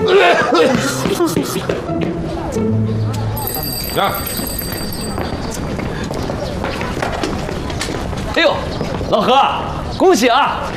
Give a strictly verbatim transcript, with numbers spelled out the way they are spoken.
呀！ 哎呦，老何，恭喜啊！